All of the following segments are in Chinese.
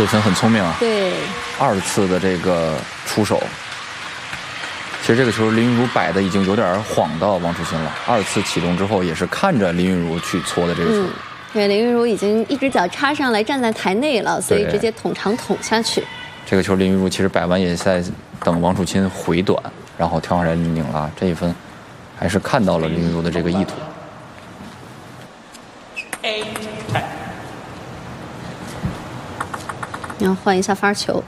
这分很聪明啊。 对 ，2次的这个出手。其实这个球林昀儒摆的已经有点晃到王楚钦了。2次启动之后，也是看着林昀儒去搓的这个球。 因为林昀儒已经一只脚插上来站在台内了，所以直接捅长捅下去。 这个球林昀儒其实摆完也在等王楚钦回短，然后跳上来拧拉。这一分还是看到了林昀儒的这个意图。 你要换一下发球。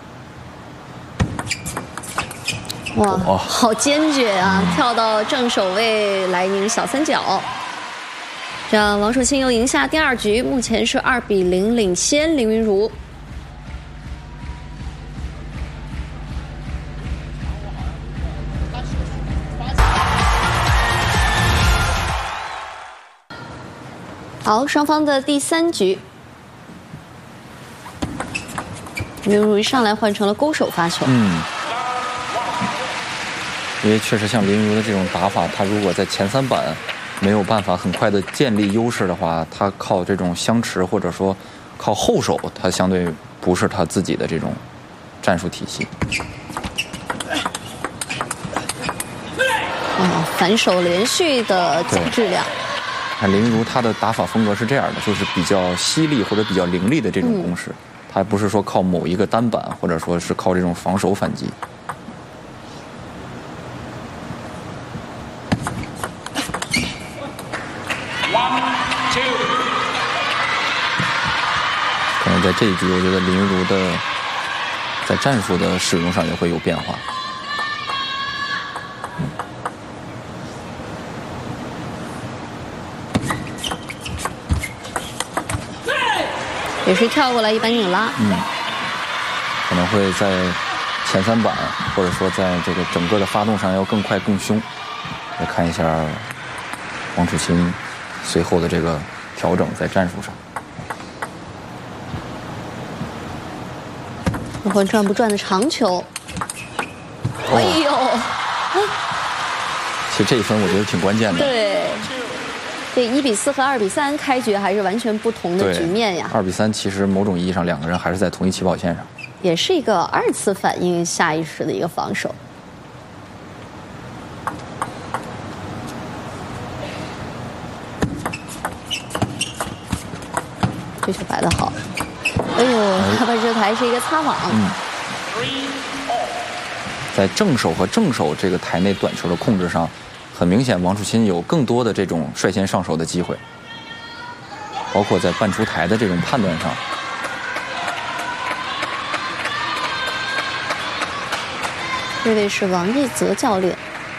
哇，好坚决啊！跳到正手位来拧小三角，这样王楚钦又赢下第2局，目前是2比0领先林昀儒。好，双方的第3局，林昀儒一上来换成了勾手发球。 因为确实像林昀儒的这种打法，他如果在前3板没有办法很快的建立优势的话，他靠这种相持或者说靠后手，他相对不是他自己的这种战术体系。 反手连续的假质量。 看林昀儒他的打法风格是这样的，就是比较犀利或者比较凌厉的这种攻势，他不是说靠某一个单板，或者说是靠这种防守反击。可能在这一局，我觉得林昀儒的在战术的使用上也会有变化。 也是跳过来一板拧拉。 可能会在前3板，或者说在这个整个的发动上要更快更凶。来看一下王楚钦随后的这个调整在战术上。 一会转不转的长球。哎呦！ 其实这一分我觉得挺关键的。 对。这1比4和2比3开局还是完全不同的局面呀。 2比3其实某种意义上2个人还是在同一起跑线上。 也是一个2次反应下意识的一个防守。这球摆得好。哎呦，他把这台是一个擦网。 在正手和正手这个台内短球的控制上，很明显王楚钦有更多的这种率先上手的机会，包括在半出台的这种判断上。 这位是王义泽教练。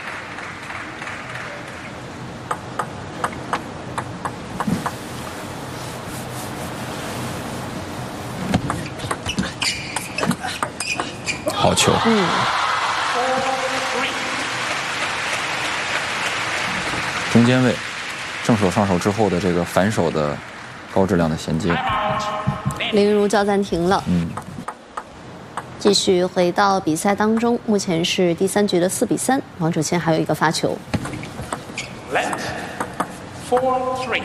好球。中间位，正手上手之后的这个反手的高质量的衔接。 林昀儒叫暂停了。继续回到比赛当中，目前是第3局的4比3，王楚钦还有一个发球。 Left 4-3。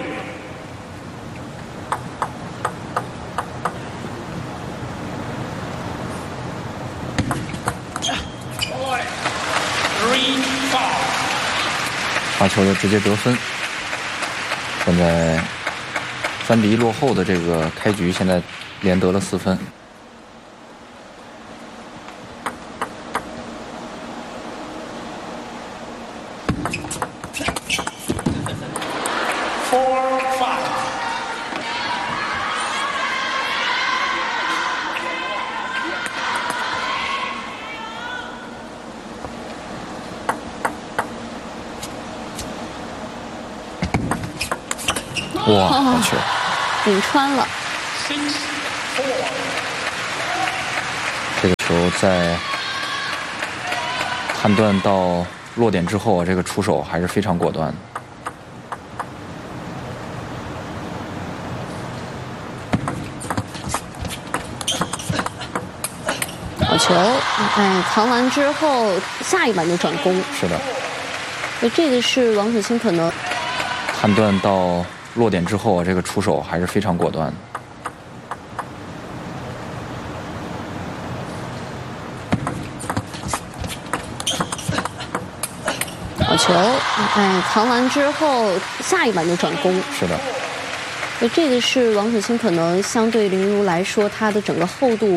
发球的直接得分。现在3比1落后的这个开局，现在连得了4分。哇，好球！ 顶穿了。 这个球在判断到落点之后，这个出手还是非常果断的。 好球！扛完之后，下一板就转攻。 是的。 所以这个是王楚钦可能判断到落点之后，这个出手还是非常果断的。 球，哎，扛完之后下一板就转攻。 是的。 这个是王楚钦可能相对林昀儒来说，他的整个厚度